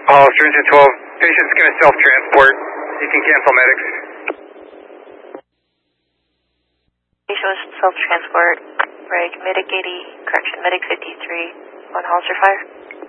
Hollister Engine 12, patient's going to self-transport. You can cancel medics. Patient was self-transport, reg, medic 80, correction, medic 53, on Hollister Fire.